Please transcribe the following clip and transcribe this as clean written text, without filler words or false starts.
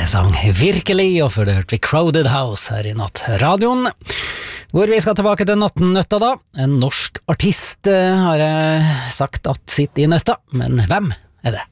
sang virkelig, og før det hørte vi Crowded House her i Nattradioen, hvor vi skal tilbake til Nattnøtta da. En norsk artist har jeg sagt at sitter i nøtta, men hvem er det?